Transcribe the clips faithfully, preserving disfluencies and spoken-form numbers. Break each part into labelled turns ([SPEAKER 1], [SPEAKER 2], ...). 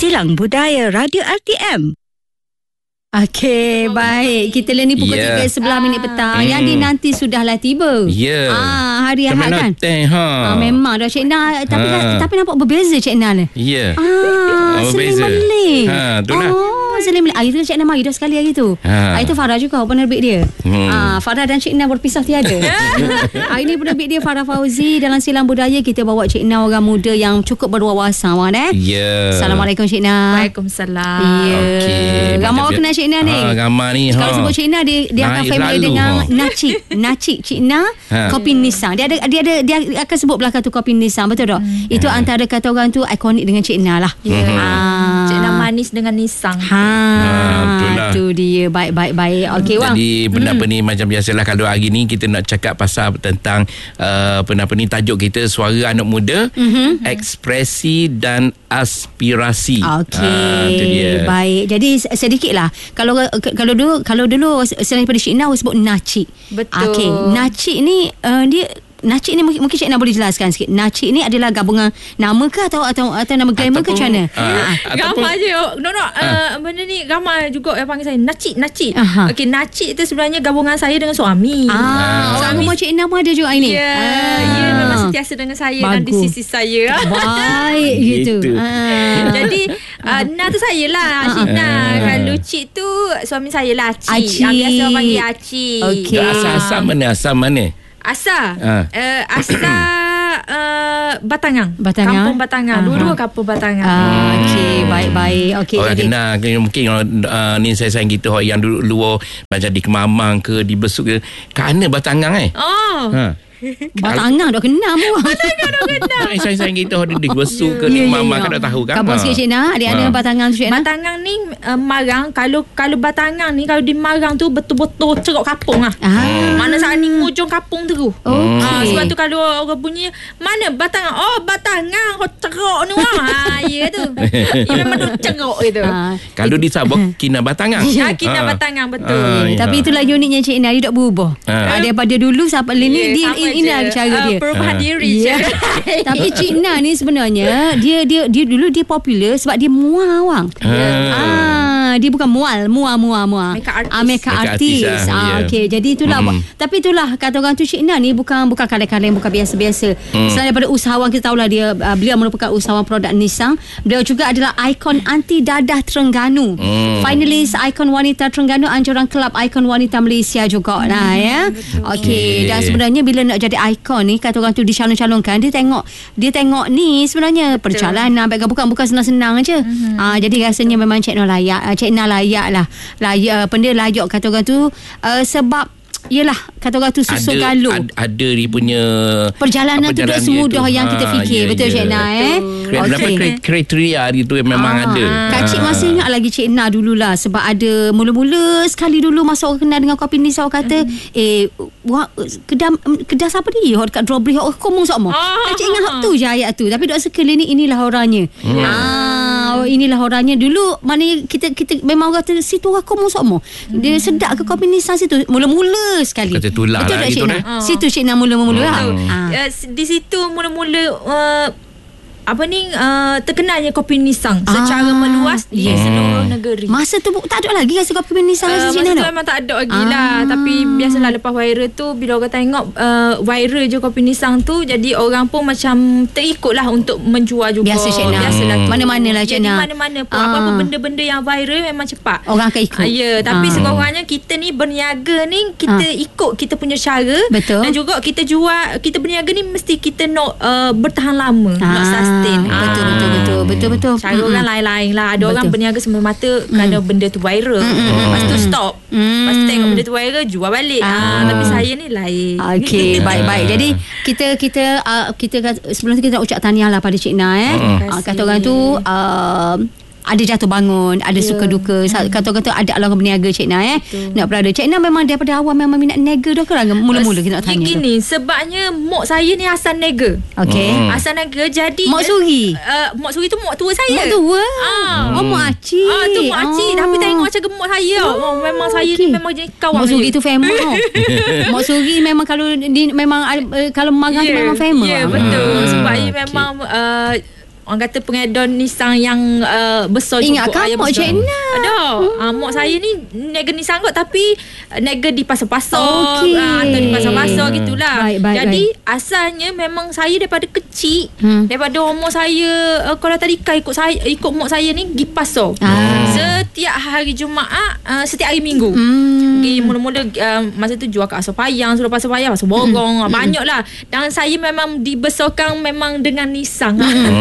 [SPEAKER 1] Silang Budaya Radio R T M. Okey, baik. Kita lah ni pukul
[SPEAKER 2] yeah.
[SPEAKER 1] tiga sebelah minit petang.
[SPEAKER 2] Hmm.
[SPEAKER 1] Yang di nanti sudahlah tiba.
[SPEAKER 2] Ya. Yeah.
[SPEAKER 1] Ah, hari Ahad kan?
[SPEAKER 2] Teh, ha.
[SPEAKER 1] Ah, memang dah Cik Na. Tapi,
[SPEAKER 2] Ha.
[SPEAKER 1] tapi nampak berbeza Cik Na ni.
[SPEAKER 2] Ya. Yeah.
[SPEAKER 1] Ah,
[SPEAKER 2] Oh,
[SPEAKER 1] Selim
[SPEAKER 2] berbeza.
[SPEAKER 1] Malik.
[SPEAKER 2] Ha, tu lah.
[SPEAKER 1] Oh, Selim Malik. Ah, itu Cik Na mari dah sekali hari tu.
[SPEAKER 2] Ha.
[SPEAKER 1] Ah, itu Farah juga penerbit dia.
[SPEAKER 2] Hmm.
[SPEAKER 1] Ah, Farah dan Cik Na berpisah tiada. ah, ini penerbit dia Farah Fauzi. Dalam Silang Budaya kita bawa Cik Na, orang muda yang cukup berwawasan, wan eh.
[SPEAKER 2] Ya. Yeah.
[SPEAKER 1] Assalamualaikum Cik Na.
[SPEAKER 3] Waalaikumsalam.
[SPEAKER 1] Ya.
[SPEAKER 2] Okey.
[SPEAKER 1] Ramai orang kenal Cik Na ni.
[SPEAKER 2] Ha, ramai ni. Ha.
[SPEAKER 1] Kalau sebut Cik Na, dia, dia akan
[SPEAKER 2] Naik
[SPEAKER 1] familiar
[SPEAKER 2] lalu,
[SPEAKER 1] dengan
[SPEAKER 2] ha.
[SPEAKER 1] Nacik. Nacik Cik Na,
[SPEAKER 2] Ha.
[SPEAKER 1] kopi Nissan. Dia ada dia ada dia akan sebut belakang tu kopi Nissan, betul tak? Hmm. Itu
[SPEAKER 2] Ha.
[SPEAKER 1] antara kata orang tu ikonik dengan Cik Na lah.
[SPEAKER 3] Ya.
[SPEAKER 1] Ah.
[SPEAKER 3] Cik Na manis dengan Nisang.
[SPEAKER 1] Ha,
[SPEAKER 2] betul lah.
[SPEAKER 1] tu dia. Baik baik baik. Okey, Wang.
[SPEAKER 2] Jadi benda apa ni macam biasalah kalau hari ni kita nak cakap pasal tentang uh, apa apa ni tajuk kita suara anak muda, mm-hmm. ekspresi dan aspirasi.
[SPEAKER 1] Okey,
[SPEAKER 2] Ah, tu dia.
[SPEAKER 1] baik. Jadi sedikitlah. Kalau kalau dulu kalau dulu selain daripada Cik Na sebut Nacik.
[SPEAKER 3] Betul.
[SPEAKER 1] Okey, Nacik ni uh, dia Nacik ni mungkin, mungkin Cik Na boleh jelaskan sikit. Nacik ni adalah gabungan nama ke atau atau atau nama glamour ke macam mana?
[SPEAKER 2] Uh,
[SPEAKER 3] Gambar je. No no uh, benda ni gambar juga yang panggil saya Nacik Nacik.
[SPEAKER 1] Aha.
[SPEAKER 3] Okey, Nacik tu sebenarnya gabungan saya dengan suami.
[SPEAKER 1] Ah, orang rumah Cik Na pun ada juga ini.
[SPEAKER 3] Ya,
[SPEAKER 1] ah.
[SPEAKER 3] ya memang sentiasa dengan saya dan di
[SPEAKER 1] Bagus.
[SPEAKER 3] sisi saya.
[SPEAKER 1] Baik gitu.
[SPEAKER 2] Gitu.
[SPEAKER 1] Ah.
[SPEAKER 3] Jadi uh, Na tu saya lah, Cik Na. Kalau Cik tu suami saya lah, Cik.
[SPEAKER 1] Acik.
[SPEAKER 3] Yang biasa orang panggil Acik.
[SPEAKER 1] Okey.
[SPEAKER 2] Asal-asal mana? Asal mana?
[SPEAKER 3] Asal
[SPEAKER 2] Ha.
[SPEAKER 3] uh, Asal uh, Batangang.
[SPEAKER 1] Batangang.
[SPEAKER 3] Kampung Batangang.
[SPEAKER 1] Aha.
[SPEAKER 3] Dua-dua kampung Batangang.
[SPEAKER 1] Ah, okey, baik-baik. Okey,
[SPEAKER 2] Orang
[SPEAKER 1] jadi
[SPEAKER 2] kenal ke, mungkin uh, ni saya sayang kita orang yang dulu luar macam di Kemamang ke di Besut ke kerana Batangang eh.
[SPEAKER 3] Oh.
[SPEAKER 2] Ha.
[SPEAKER 1] Batangang dah kenal pun.
[SPEAKER 3] Batangang dah kenal.
[SPEAKER 2] Eh, saya sayang kita orang di Besut ke
[SPEAKER 1] Ya,
[SPEAKER 2] di
[SPEAKER 1] ya,
[SPEAKER 2] Kemamang
[SPEAKER 1] ya.
[SPEAKER 2] kan dah tahu kan.
[SPEAKER 1] Kampung sikit Cik Na, dia ada
[SPEAKER 2] Ha.
[SPEAKER 1] Batangang tu Cik Na.
[SPEAKER 3] Batangang ni uh, Marang. Kalau kalau Batangang ni, kalau di Marang tu betul-betul ceruk kapung lah.
[SPEAKER 1] Ah.
[SPEAKER 3] Mana saling hujung kapung terus.
[SPEAKER 1] Okey.
[SPEAKER 3] Ah, sebab tu kalau orang bunyi mana Batangang, oh Batangang, oh ceruk ni wah. Ah, ya tu. Ia memang tu ceruk itu.
[SPEAKER 1] Ah.
[SPEAKER 2] Kalau di Sabah Kina Batangang.
[SPEAKER 3] Ya, Kina
[SPEAKER 2] Ha.
[SPEAKER 3] Batangang betul.
[SPEAKER 2] Ah, ya.
[SPEAKER 1] Tapi itulah uniknya Cik Na, dia tak berubah.
[SPEAKER 2] Ha.
[SPEAKER 1] Ah, daripada dulu sampai ni
[SPEAKER 3] Ya,
[SPEAKER 1] dia
[SPEAKER 3] sama
[SPEAKER 1] inilah
[SPEAKER 3] je.
[SPEAKER 1] cara
[SPEAKER 3] Ah,
[SPEAKER 1] dia.
[SPEAKER 3] perubahan
[SPEAKER 2] Ah.
[SPEAKER 3] diri
[SPEAKER 1] Ya.
[SPEAKER 3] je.
[SPEAKER 1] Tapi Cik Na ni sebenarnya dia dia dia dulu dia popular sebab dia mual wang.
[SPEAKER 2] Ah.
[SPEAKER 1] Ah, dia bukan mual, mual mual mual.
[SPEAKER 3] Makeup artist.
[SPEAKER 1] Ah, makeup
[SPEAKER 2] Makeup
[SPEAKER 1] artist.
[SPEAKER 2] artist, ah,
[SPEAKER 1] Ah,
[SPEAKER 2] ya.
[SPEAKER 1] okey. Jadi itulah.
[SPEAKER 2] Hmm.
[SPEAKER 1] Tapi itulah kata orang tu Cik Na ni bukan bukan kaleng-kaleng, bukan biasa-biasa.
[SPEAKER 2] Hmm.
[SPEAKER 1] Selain daripada usahawan, kita tahulah dia uh, beliau merupakan usahawan produk Nissan. Beliau juga adalah ikon anti dadah Terengganu.
[SPEAKER 2] Hmm.
[SPEAKER 1] Finalis ikon wanita Terengganu anjuran kelab ikon wanita Malaysia juga
[SPEAKER 3] Hmm,
[SPEAKER 1] lah ya. Okey, dan sebenarnya bila nak jadi ikon ni kata orang tu dicalon-calonkan, dia tengok dia tengok ni sebenarnya perjalanan baik bukan bukan senang-senang aja. Mm-hmm. Ah, jadi rasanya memang Cik Na layak, ah, Cik Na layak lah. Layak apa dia layak kata orang tu uh, sebab yelah kata orang tu susu
[SPEAKER 2] ada,
[SPEAKER 1] galuh.
[SPEAKER 2] ada, ada dia punya
[SPEAKER 1] Perjalanan tu tak
[SPEAKER 2] perjalanan
[SPEAKER 1] semudah
[SPEAKER 2] dia tu.
[SPEAKER 1] yang kita
[SPEAKER 2] Ha,
[SPEAKER 1] fikir.
[SPEAKER 2] ya,
[SPEAKER 1] Betul
[SPEAKER 2] ya.
[SPEAKER 1] Cik Na eh.
[SPEAKER 2] Berapa
[SPEAKER 1] Okey.
[SPEAKER 2] kri- kriteria dia tu yang memang
[SPEAKER 1] Ah,
[SPEAKER 2] ada.
[SPEAKER 1] Kak Cik masih ingat lagi Cik Na dululah sebab ada mula-mula sekali dulu masa orang kenal dengan kopi ni saya kata mm. eh wah, kedai kedai siapa ni hok dekat Drawbridge hok komong sama.
[SPEAKER 3] Ah.
[SPEAKER 1] Kak Cik ingat hok tu je ayat tu tapi dok sekali ni inilah orangnya.
[SPEAKER 2] Hmm.
[SPEAKER 1] Ah oh, inilah orangnya dulu maknanya kita kita memang orang kata situ orang komong sama. Dia sedap ke kopi ni situ mula-mula sekali.
[SPEAKER 2] Kata tulah
[SPEAKER 1] Betul
[SPEAKER 2] lah
[SPEAKER 1] tak Cik
[SPEAKER 2] gitu,
[SPEAKER 1] Na?
[SPEAKER 2] eh?
[SPEAKER 1] Situ Cik Na mula-mula lah.
[SPEAKER 3] Betul.
[SPEAKER 1] Ah.
[SPEAKER 3] Uh, di situ mula-mula uh, apa ni uh, terkenalnya kopi Nisang secara
[SPEAKER 1] Ah,
[SPEAKER 3] meluas di
[SPEAKER 1] yeah.
[SPEAKER 3] seluruh negeri.
[SPEAKER 1] Masa tu tak ada lagi rasa kopi Nissan
[SPEAKER 3] Uh,
[SPEAKER 1] rasa Cik
[SPEAKER 3] masa
[SPEAKER 1] Na
[SPEAKER 3] tu
[SPEAKER 1] tak?
[SPEAKER 3] memang tak ada lagi
[SPEAKER 1] Ah.
[SPEAKER 3] lah. Tapi biasalah lepas viral tu, bila orang tengok uh, viral je kopi Nisang tu, jadi orang pun macam terikut lah untuk menjual juga.
[SPEAKER 1] Biasa Cik Na.
[SPEAKER 3] Biasalah tu.
[SPEAKER 1] Mana-mana lah Cik
[SPEAKER 3] Jadi
[SPEAKER 1] Na.
[SPEAKER 3] mana-mana pun
[SPEAKER 1] Ah.
[SPEAKER 3] apa-apa benda-benda yang viral memang cepat.
[SPEAKER 1] Orang akan ikut.
[SPEAKER 3] Ah, ya, tapi
[SPEAKER 1] Ah.
[SPEAKER 3] sekurang-kurangnya kita ni berniaga ni kita
[SPEAKER 1] Ah.
[SPEAKER 3] ikut kita punya cara.
[SPEAKER 1] Betul.
[SPEAKER 3] Dan juga kita jual, kita berniaga ni mesti kita nak uh, bertahan lama,
[SPEAKER 1] Ah,
[SPEAKER 3] nak sustain.
[SPEAKER 1] Betul,
[SPEAKER 3] Ah.
[SPEAKER 1] betul, betul, betul, betul.
[SPEAKER 3] Cara
[SPEAKER 1] Mm-mm.
[SPEAKER 3] orang lain-lain lah. Ada
[SPEAKER 1] Betul.
[SPEAKER 3] orang berniaga semata-mata kerana benda tu viral. Lepas tu stop.
[SPEAKER 1] Mm.
[SPEAKER 3] Lepas tu tengok benda tu viral, jual balik.
[SPEAKER 1] Ah.
[SPEAKER 3] Ah. Tapi saya ni lain.
[SPEAKER 1] Okey, baik-baik. Jadi kita kita uh, kita sebelum tu kita nak ucap tahniah lah pada Cik Na eh.
[SPEAKER 2] Mm.
[SPEAKER 1] Uh, kata orang tu uh, ada jatuh bangun, ada
[SPEAKER 3] Ya.
[SPEAKER 1] suka duka.
[SPEAKER 3] Hmm.
[SPEAKER 1] Kata-kata ada Allah berniaga Cik Na eh.
[SPEAKER 3] Betul.
[SPEAKER 1] Nak berada. Cik Na memang daripada awal memang minat nega dah ke lah? Mula-mula kita nak tanya.
[SPEAKER 3] Gini, sebabnya mak saya ni asal nega.
[SPEAKER 1] Okey.
[SPEAKER 2] Hmm.
[SPEAKER 3] Asal nega jadi
[SPEAKER 1] Mak Suri?
[SPEAKER 3] Uh, mak Suri tu mak tua saya.
[SPEAKER 1] Mak tua.
[SPEAKER 3] Ah.
[SPEAKER 1] Oh, mak Acik.
[SPEAKER 3] Ah, tu mak Acik.
[SPEAKER 1] Oh.
[SPEAKER 3] Tapi tengok macam gemuk saya. Oh, memang saya
[SPEAKER 1] okey.
[SPEAKER 3] ni memang jenis kawan
[SPEAKER 1] Mak Suri
[SPEAKER 3] saya.
[SPEAKER 1] tu famous tau. Mak Suri memang kalau di, memang uh, kalau marah tu
[SPEAKER 3] Ya,
[SPEAKER 1] memang famous.
[SPEAKER 3] Ya,
[SPEAKER 1] Ah.
[SPEAKER 3] betul.
[SPEAKER 2] Hmm,
[SPEAKER 3] Sebab ia
[SPEAKER 2] okey.
[SPEAKER 3] memang uh, orang kata pengedon Nissan yang uh, besar
[SPEAKER 1] Ingat
[SPEAKER 3] cukup
[SPEAKER 1] kan
[SPEAKER 3] ayam
[SPEAKER 1] mak
[SPEAKER 3] besar.
[SPEAKER 1] Cik Na?
[SPEAKER 3] Ada. Hmm. Uh, mak saya ni niaga Nissan kot, tapi niaga di pasar-pasar,
[SPEAKER 1] Okey.
[SPEAKER 3] uh, atau di pasar-pasar gitulah.
[SPEAKER 1] Baik, baik,
[SPEAKER 3] Jadi asalnya memang saya daripada kecil,
[SPEAKER 1] Hmm.
[SPEAKER 3] daripada umur saya uh, kalau tadika ikut saya ikut mak saya ni pergi pasar.
[SPEAKER 1] Ah.
[SPEAKER 3] Setiap hari Jumaat, uh, setiap hari Minggu.
[SPEAKER 1] Hmm.
[SPEAKER 3] Pergi mula-mula uh, masa tu jual kat Asal Payang, suruh Pasar Payang, Pasar Borong, hmm. banyak lah. Dan saya memang dibesarkan memang dengan Nissan.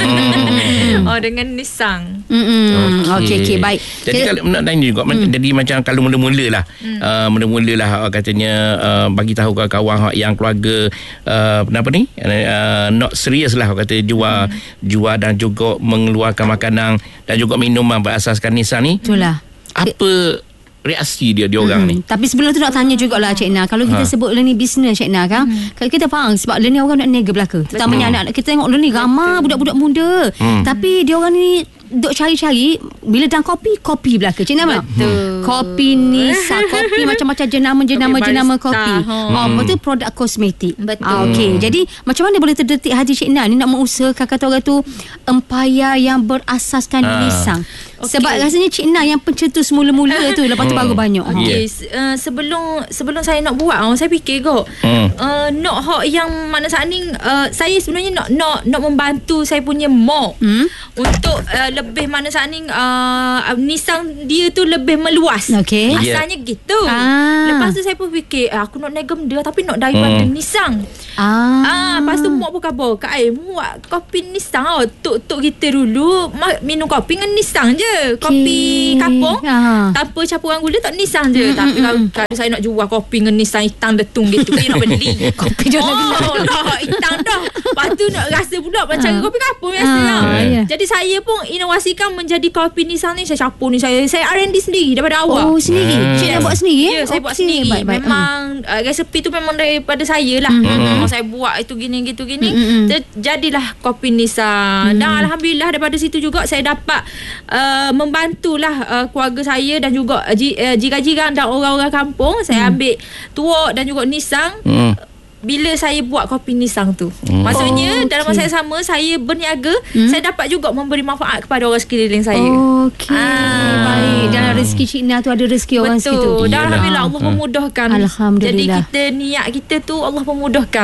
[SPEAKER 2] Hmm.
[SPEAKER 3] Oh, dengan Nissan.
[SPEAKER 1] Hmm. Okey, okey, baik.
[SPEAKER 2] Jadi
[SPEAKER 1] Kita-
[SPEAKER 2] kalau nak tanya juga, hmm. jadi macam kalau mula-mula lah, hmm. uh, mula-mula lah uh, katanya uh, bagi tahu kawan-kawan yang keluarga uh, apa ni, uh, not serious lah kata jual hmm. jual dan juga mengeluarkan makanan dan juga minuman berasaskan Nissan ni.
[SPEAKER 1] Itulah.
[SPEAKER 2] Apa reaksi dia dia orang ni?
[SPEAKER 1] Tapi sebelum tu nak tanya jugalah Cik Na, kalau kita
[SPEAKER 2] Ha.
[SPEAKER 1] sebut ni bisnes Cik Na kan, hmm. kalau kita faham sebab dia ni orang nak niaga belaka. Terutamanya anak-anak kita tengok dia ni ramai budak-budak muda.
[SPEAKER 2] Hmm.
[SPEAKER 1] Tapi dia orang ni duk cari-cari bila dalam kopi, kopi belaka. Cik Na betul.
[SPEAKER 3] Betul.
[SPEAKER 1] Kopi Nisa, kopi macam-macam jenama-jenama-jenama
[SPEAKER 3] Kopi
[SPEAKER 1] kopi.
[SPEAKER 3] barista.
[SPEAKER 1] Oh, betul produk kosmetik.
[SPEAKER 3] Betul.
[SPEAKER 1] Ah, okey. Jadi macam mana boleh terdetik hati Cik Na ni nak mengusahakan kata orang tu empayar yang berasaskan
[SPEAKER 2] Ah.
[SPEAKER 1] Nissan.
[SPEAKER 3] Okey.
[SPEAKER 1] Sebab rasanya Cik Na yang pencetus mula-mula tu, lepas tu baru banyak.
[SPEAKER 3] Okey,
[SPEAKER 2] Yeah.
[SPEAKER 3] se- uh, sebelum sebelum saya nak buat, uh, saya fikir kot,
[SPEAKER 2] Hmm.
[SPEAKER 3] uh, nak hak yang mana saat ni, uh, saya sebenarnya nak nak nak membantu saya punya mak
[SPEAKER 1] Hmm.
[SPEAKER 3] untuk uh, lebih mana saat ni uh, Nissan dia tu lebih meluas.
[SPEAKER 1] Okey.
[SPEAKER 3] Asalnya gitu.
[SPEAKER 1] Ah.
[SPEAKER 3] Lepas tu saya pun fikir, ah, aku nak niaga benda tapi nak daripada
[SPEAKER 2] Hmm.
[SPEAKER 3] Nissan.
[SPEAKER 1] Ah.
[SPEAKER 3] Ah, lepas tu mak pun khabar, Kak Ai, muat kopi Nissan tau. Tok-tok kita dulu ma- minum kopi dengan Nissan je. Kopi kapung.
[SPEAKER 1] Ah.
[SPEAKER 3] Tanpa campuran gula tak Nissan je.
[SPEAKER 1] Mm,
[SPEAKER 3] Tapi
[SPEAKER 1] mm,
[SPEAKER 3] kalau,
[SPEAKER 1] mm.
[SPEAKER 3] kalau saya nak jual kopi dengan Nissan hitam detung gitu, saya nak beli.
[SPEAKER 1] Kopi dia lagi
[SPEAKER 3] Oh, nak hitam dah. Lepas tu nak rasa pula macam
[SPEAKER 1] Ah.
[SPEAKER 3] kopi kapung biasa
[SPEAKER 1] Ah,
[SPEAKER 3] lah.
[SPEAKER 1] ya.
[SPEAKER 3] Jadi saya pun inovasikan menjadi kopi Nissan ni. Saya capur ni. Saya saya R and D sendiri daripada awal.
[SPEAKER 1] Oh, sendiri.
[SPEAKER 2] Hmm.
[SPEAKER 1] Cik nak buat sendiri
[SPEAKER 3] Ya,
[SPEAKER 1] eh?
[SPEAKER 3] saya buat
[SPEAKER 1] Okey,
[SPEAKER 3] sendiri.
[SPEAKER 1] baik, baik.
[SPEAKER 3] Memang uh, resepi tu memang daripada saya lah.
[SPEAKER 1] Mm-hmm.
[SPEAKER 3] Oh, saya buat itu gini gitu gini.
[SPEAKER 1] Mm-hmm.
[SPEAKER 3] Terjadilah kopi Nissan.
[SPEAKER 1] Mm.
[SPEAKER 3] Dan alhamdulillah daripada situ juga saya dapat uh, membantulah uh, keluarga saya dan juga uh, ji- uh, jiran-jiran dan orang-orang kampung. Saya
[SPEAKER 1] Mm.
[SPEAKER 3] ambil tuak dan juga Nissan.
[SPEAKER 2] Hmm.
[SPEAKER 3] Bila saya buat kopi Nissan tu,
[SPEAKER 2] Hmm.
[SPEAKER 3] maksudnya
[SPEAKER 1] Oh,
[SPEAKER 3] dalam
[SPEAKER 1] okey.
[SPEAKER 3] masa yang sama saya berniaga,
[SPEAKER 1] Hmm.
[SPEAKER 3] saya dapat juga memberi manfaat kepada orang sekeliling saya.
[SPEAKER 1] Okey.
[SPEAKER 3] Ah.
[SPEAKER 1] Baik. Dalam rezeki Cik Na tu ada rezeki orang situ.
[SPEAKER 3] Betul. Dan
[SPEAKER 2] Iyalah.
[SPEAKER 3] alhamdulillah Allah
[SPEAKER 2] Ha.
[SPEAKER 3] memudahkan.
[SPEAKER 1] Alhamdulillah.
[SPEAKER 3] Jadi kita niat kita tu Allah memudahkan.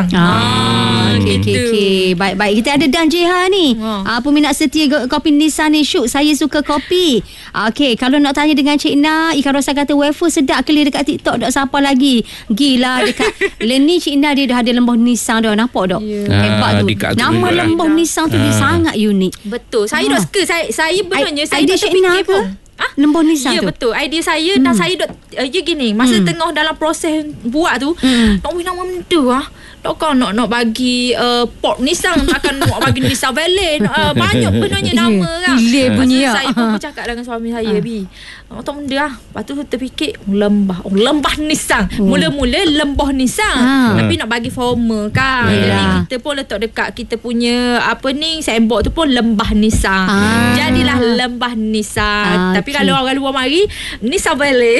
[SPEAKER 1] Ah, okey, okey,
[SPEAKER 3] gitu.
[SPEAKER 1] okey. Baik, baik. Kita ada Dan Jeha ni.
[SPEAKER 3] Ha.
[SPEAKER 1] Ah, peminat setia go- kopi Nissan ni. Syuk, saya suka kopi. Ah, okey, kalau nak tanya dengan Cik Na, Ikan Rosa kata wafer sedap clear dekat TikTok. Tak siapa lagi. Gila dekat Leni Cik Na dia dah ada lembah Nissan dah. Nampak tak?
[SPEAKER 3] Ya.
[SPEAKER 1] Hebat
[SPEAKER 2] Ah,
[SPEAKER 1] tu.
[SPEAKER 2] dekat tu
[SPEAKER 1] Nama
[SPEAKER 2] juga lah.
[SPEAKER 1] lembah Nissan tu dia
[SPEAKER 2] Ah.
[SPEAKER 1] sangat unik.
[SPEAKER 3] Betul. Saya
[SPEAKER 1] Ha.
[SPEAKER 3] dok suka. Saya saya benarnya
[SPEAKER 1] I-
[SPEAKER 3] saya
[SPEAKER 1] idea
[SPEAKER 3] tak
[SPEAKER 1] Cik Na
[SPEAKER 3] terfikir
[SPEAKER 1] ke?
[SPEAKER 3] pun. Ah?
[SPEAKER 1] Lembah Nissan
[SPEAKER 3] Ya
[SPEAKER 1] tu.
[SPEAKER 3] betul. Idea saya dan saya dok uh, ya gini, masa
[SPEAKER 1] Hmm.
[SPEAKER 3] tengah dalam proses buat tu,
[SPEAKER 1] Hmm.
[SPEAKER 3] nak wih nama benda ah. Takkan nak nak bagi uh, port Nissan, takkan nak bagi Nissan Valley. Uh, banyak benarnya nama kan.
[SPEAKER 1] Gila bunyi
[SPEAKER 3] Masa
[SPEAKER 1] ah.
[SPEAKER 3] saya pun bercakap dengan suami saya, Bi. Oh, tak benda lah. Lepas tu terfikir lembah. Oh, lembah Nissan. Mula-mula lembah Nissan.
[SPEAKER 1] Ah.
[SPEAKER 3] Tapi nak bagi formal kan.
[SPEAKER 1] Yalah.
[SPEAKER 3] Jadi kita pun letak dekat kita punya apa ni, sembok tu pun lembah Nissan.
[SPEAKER 1] Ah.
[SPEAKER 3] Jadilah lembah Nissan.
[SPEAKER 1] Ah,
[SPEAKER 3] Tapi
[SPEAKER 1] okey.
[SPEAKER 3] kalau orang luar mari, Nissan Valley.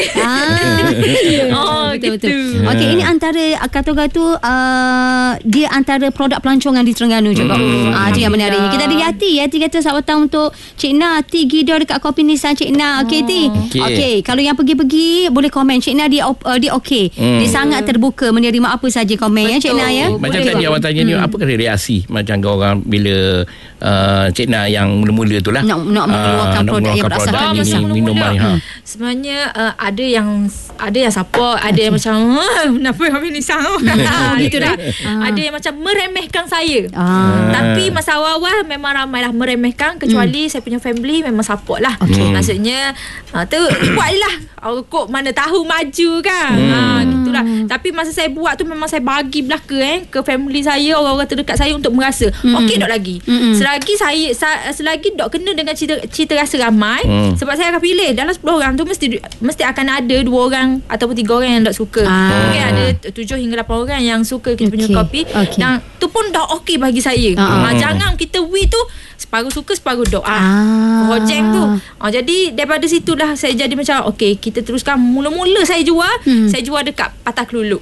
[SPEAKER 1] Ah,
[SPEAKER 3] Oh,
[SPEAKER 1] betul,
[SPEAKER 3] gitu.
[SPEAKER 1] betul. Okey, ini antara kata-kata uh, dia antara produk pelancongan di Terengganu juga.
[SPEAKER 2] Hmm.
[SPEAKER 1] Ah, itu yang menariknya. Kita ada Yati. Yati kata selamat datang untuk Cik Na. Ti Gida dekat kopi Nissan Cik Na. Okey, Ti.
[SPEAKER 2] Okey.
[SPEAKER 1] Okey, kalau yang pergi-pergi boleh komen. Cik Na dia op- uh, dia okey.
[SPEAKER 2] Hmm.
[SPEAKER 1] Dia sangat terbuka menerima apa saja komen ya Cik Na ya.
[SPEAKER 3] Betul.
[SPEAKER 2] Macam
[SPEAKER 3] Boleh.
[SPEAKER 2] tadi awak tanya ni, apa kata reaksi macam orang bila uh, Cik Na yang mula-mula tu lah
[SPEAKER 1] Nak- nak mengeluarkan
[SPEAKER 2] Ah, nak
[SPEAKER 1] produk yang
[SPEAKER 2] mengeluarkan
[SPEAKER 1] berasaskan
[SPEAKER 2] produk
[SPEAKER 3] Ah,
[SPEAKER 2] ini,
[SPEAKER 3] masa mula-mula.
[SPEAKER 2] minuman ni, ha.
[SPEAKER 3] Sebenarnya uh, ada yang ada yang support, ada yang macam "Ah, kenapa kami ni sama?" gitu dah.
[SPEAKER 1] Ah.
[SPEAKER 3] Ada yang macam meremehkan saya.
[SPEAKER 1] Ah.
[SPEAKER 3] Tapi masa awal-awal memang ramailah meremehkan, kecuali saya punya family memang support lah.
[SPEAKER 1] Okey.
[SPEAKER 3] Maksudnya uh, tu buat je lah. Oh, kok mana tahu maju kan. Ha, gitulah. Tapi masa saya buat tu memang saya bagi belaka eh ke family saya, orang-orang terdekat saya untuk merasa okey dok lagi.
[SPEAKER 1] Mm-mm.
[SPEAKER 3] Selagi saya sa, selagi dok kena dengan cita, cita rasa ramai,
[SPEAKER 2] Hmm.
[SPEAKER 3] sebab saya akan pilih dalam sepuluh orang tu mesti mesti akan ada dua orang ataupun tiga orang yang tak suka.
[SPEAKER 1] Ah.
[SPEAKER 3] Mungkin ada tujuh hingga lapan orang yang suka kita punya
[SPEAKER 1] Okey.
[SPEAKER 3] kopi.
[SPEAKER 1] Okey.
[SPEAKER 3] Dan tu pun dah okey bagi saya.
[SPEAKER 1] Ah.
[SPEAKER 3] Ha, jangan kita we tu separuh suka separuh dok. Ah.
[SPEAKER 1] Ah.
[SPEAKER 3] Hojeng tu. Ha, jadi daripada situlah saya jadi macam okey, kita teruskan. Mula-mula saya jual,
[SPEAKER 1] Hmm.
[SPEAKER 3] saya jual dekat Patah Keluluk.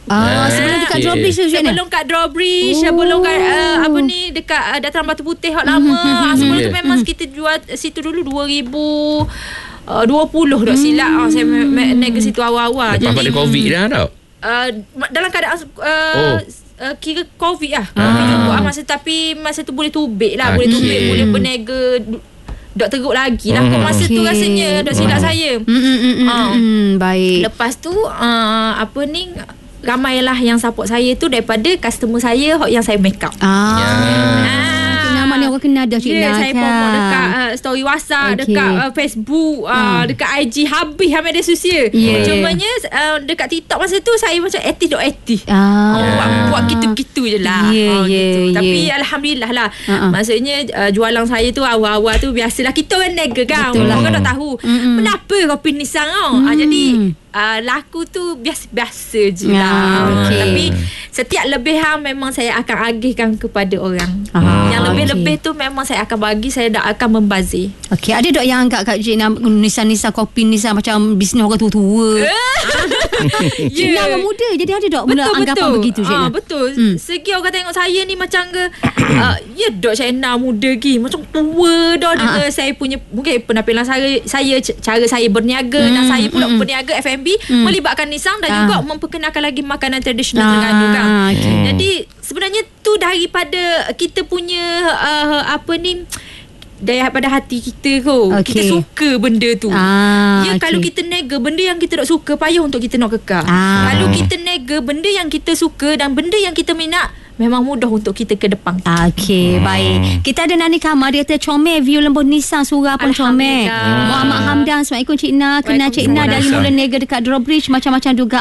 [SPEAKER 1] Ah, sebelum dekat
[SPEAKER 2] okey.
[SPEAKER 1] drawbridge tu Cik Ina.
[SPEAKER 3] Sebelum kat drawbridge,
[SPEAKER 1] Oh.
[SPEAKER 3] sebelum kat uh, apa ni dekat uh, Dataran Batu Putih hak lama. Ah, sebelum tu
[SPEAKER 2] Yeah.
[SPEAKER 3] memang kita jual situ dulu dua ribu dua puluh tak silap. Ah, saya me- me- nega situ awal-awal.
[SPEAKER 2] Lepas pada Covid dah tau.
[SPEAKER 3] uh, dalam keadaan uh,
[SPEAKER 2] Oh.
[SPEAKER 3] uh, kira COVID lah. COVID juga ah, masa tapi masa tu boleh tubik lah, boleh
[SPEAKER 2] Okey.
[SPEAKER 3] tubik, boleh berniaga du- dok teruk lagi lah.
[SPEAKER 2] Hmm.
[SPEAKER 3] Kau masa tu
[SPEAKER 1] Okey.
[SPEAKER 3] rasanya dok silap saya.
[SPEAKER 1] Mm, mm, mm, mm,
[SPEAKER 3] Ah.
[SPEAKER 1] mm, baik.
[SPEAKER 3] Lepas tu uh, apa ni ramailah yang support saya tu daripada customer saya yang saya make up.
[SPEAKER 1] Ah.
[SPEAKER 2] Ya.
[SPEAKER 1] Cik Ina mana orang kenal dah Cik
[SPEAKER 3] Ya,
[SPEAKER 1] Ina
[SPEAKER 3] saya
[SPEAKER 1] kan.
[SPEAKER 3] promote dekat uh, story WhatsApp,
[SPEAKER 1] Okey.
[SPEAKER 3] dekat uh, Facebook, uh,
[SPEAKER 1] Hmm.
[SPEAKER 3] dekat I G, habis ha, media sosial.
[SPEAKER 1] Yeah.
[SPEAKER 3] Cumanya uh, dekat TikTok masa tu saya macam aktif dok aktif.
[SPEAKER 1] Ah.
[SPEAKER 3] Oh, buat, buat gitu-gitu je lah.
[SPEAKER 1] Ya,
[SPEAKER 3] oh,
[SPEAKER 1] ya,
[SPEAKER 3] gitu.
[SPEAKER 1] ya.
[SPEAKER 3] Tapi Alhamdulillah lah.
[SPEAKER 1] Uh-uh.
[SPEAKER 3] Maksudnya uh, jualan saya tu awal-awal tu biasalah kita orang nega kan.
[SPEAKER 1] Betul lah.
[SPEAKER 3] Orang tak tahu.
[SPEAKER 1] Mm-mm.
[SPEAKER 3] Kenapa kopi Nissan tau. Ah, jadi uh, laku tu biasa-biasa je
[SPEAKER 1] Ya,
[SPEAKER 3] lah.
[SPEAKER 1] okey.
[SPEAKER 3] Tapi setiap lebihan memang saya akan agihkan kepada orang.
[SPEAKER 1] Ah,
[SPEAKER 3] Yang lebih-lebih
[SPEAKER 1] okey.
[SPEAKER 3] tu memang saya akan bagi, saya tak akan membazir.
[SPEAKER 1] Okey, ada dok yang anggap kat Cik Ina Nisa-Nisa kopi Nisa macam bisnes orang tua-tua. Cik Ina orang muda. Jadi ada dok mula anggapan begitu Cik Ina.
[SPEAKER 3] Ah, betul.
[SPEAKER 1] Hmm.
[SPEAKER 3] Segi orang tengok saya ni macam ke uh, ya dok Cik Ina muda lagi, macam tua dah dengan
[SPEAKER 1] Ah.
[SPEAKER 3] saya punya mungkin penampilan saya, saya cara saya berniaga
[SPEAKER 1] Hmm,
[SPEAKER 3] dan saya pula
[SPEAKER 1] hmm, hmm.
[SPEAKER 3] berniaga F and B
[SPEAKER 1] Hmm.
[SPEAKER 3] melibatkan Nissan dan
[SPEAKER 1] Ah.
[SPEAKER 3] juga memperkenalkan lagi makanan tradisional
[SPEAKER 1] Ah,
[SPEAKER 3] Terengganu kan.
[SPEAKER 1] okey.
[SPEAKER 3] Jadi sebenarnya tu daripada kita punya uh, apa ni daripada hati kita kot.
[SPEAKER 1] Okey.
[SPEAKER 3] Kita suka benda tu.
[SPEAKER 1] Ah,
[SPEAKER 3] Ya,
[SPEAKER 1] okey.
[SPEAKER 3] kalau kita nega benda yang kita tak suka, payah untuk kita nak kekal.
[SPEAKER 1] Ah.
[SPEAKER 3] Kalau kita nega benda yang kita suka dan benda yang kita minat, memang mudah untuk kita ke depan.
[SPEAKER 1] Ah, Okey, baik. Kita ada Nani Kamar, dia kata comel view lembut Nissan, surah pun comel.
[SPEAKER 3] Alhamdulillah.
[SPEAKER 1] Muhammad Hamdan, Assalamualaikum Cik Ina. Kenal Cik Ina dari
[SPEAKER 2] Waalaikumsalam.
[SPEAKER 1] mula nega dekat drawbridge, macam-macam juga